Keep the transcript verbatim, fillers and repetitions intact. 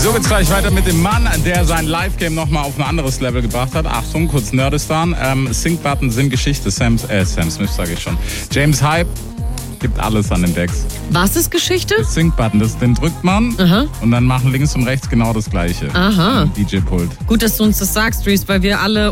So geht's gleich weiter mit dem Mann, der sein Live-Game nochmal auf ein anderes Level gebracht hat. Achtung, kurz Nerdistan. Ähm, Sync-Button sind Geschichte. Sam, äh, Sam Smith sage ich schon. James Hype gibt alles an den Decks. Was ist Geschichte? Der Sync-Button, das, den drückt man Aha. und dann machen links und rechts genau das Gleiche. Aha. D J-Pult. Gut, dass du uns das sagst, Reese, weil wir alle